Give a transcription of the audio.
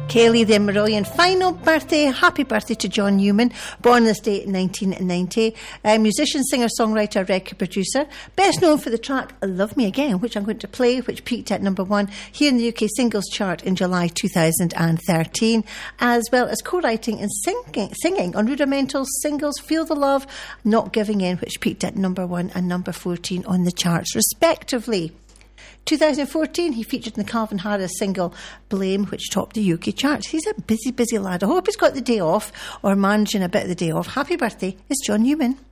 Kaylee the Marillion. Final birthday, happy birthday to John Newman, born this day in 1990. Musician, singer, songwriter, record producer. Best known for the track Love Me Again, which I'm going to play, which peaked at number 1 here in the UK singles chart in July 2013, as well as co-writing and singing on Rudimental's singles Feel the Love, Not Giving In, which peaked at number 1 and number 14 on the charts respectively. 2014, he featured in the Calvin Harris single Blame, which topped the UK charts. He's a busy, busy lad. I hope he's got the day off or managing a bit of the day off. Happy birthday, it's John Newman.